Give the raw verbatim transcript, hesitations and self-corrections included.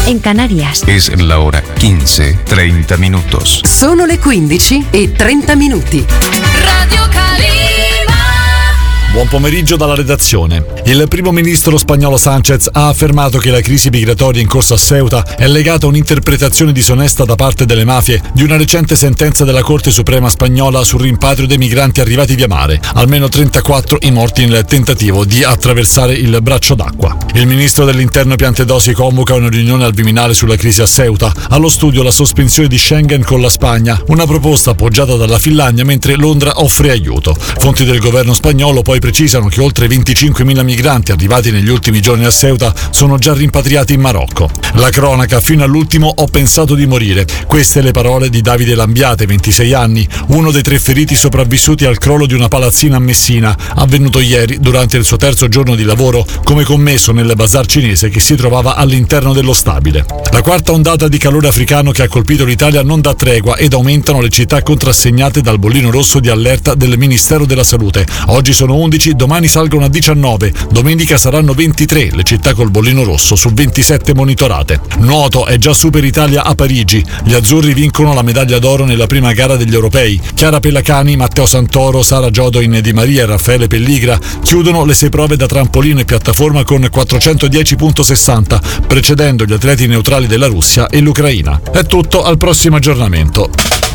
en Canarias. Es la hora quince, treinta minutos. Sono le quindici e trenta minuti. Radio Calima. Buon pomeriggio dalla redazione. Il primo ministro spagnolo Sánchez ha affermato che la crisi migratoria in corso a Ceuta è legata a un'interpretazione disonesta da parte delle mafie di una recente sentenza della Corte Suprema spagnola sul rimpatrio dei migranti arrivati via mare. Almeno trentaquattro i morti nel tentativo di attraversare il braccio d'acqua. Il ministro dell'Interno Piantedosi convoca una riunione al Viminale sulla crisi a Ceuta. Allo studio la sospensione di Schengen con la Spagna, una proposta appoggiata dalla Finlandia mentre Londra offre aiuto. Fonti del governo spagnolo poi precisano che oltre venticinquemila migranti arrivati negli ultimi giorni a Ceuta sono già rimpatriati in Marocco. La cronaca: fino all'ultimo ho pensato di morire. Queste le parole di Davide Lambiate, ventisei anni, uno dei tre feriti sopravvissuti al crollo di una palazzina a Messina, avvenuto ieri durante il suo terzo giorno di lavoro come commesso nel bazar cinese che si trovava all'interno dello stabile. La quarta ondata di calore africano che ha colpito l'Italia non dà tregua ed aumentano le città contrassegnate dal bollino rosso di allerta del Ministero della Salute. Oggi sono undici, domani salgono a diciannove, domenica saranno ventitré le città col bollino rosso su ventisette monitorate. Nuoto: è già Super Italia a Parigi. Gli azzurri vincono la medaglia d'oro nella prima gara degli europei. Chiara Pellacani, Matteo Santoro, Sara Giodoin Di Maria e Raffaele Pelligra chiudono le sei prove da trampolino e piattaforma con quattrocentodieci virgola sessanta, precedendo gli atleti neutrali della Russia e l'Ucraina. È tutto, al prossimo aggiornamento.